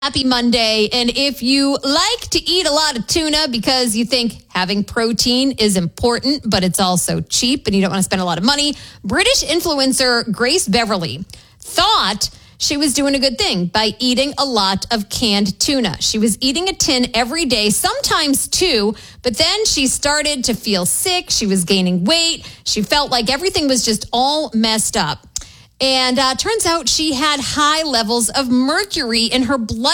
Happy Monday. And if you like to eat a lot of tuna because you think having protein is important, but it's also cheap and you don't want to spend a lot of money, British influencer Grace Beverley thought she was doing a good thing by eating a lot of canned tuna. She was eating a tin every day, sometimes two, but then she started to feel sick. She was gaining weight. She felt like everything was just all messed up. And turns out she had high levels of mercury in her blood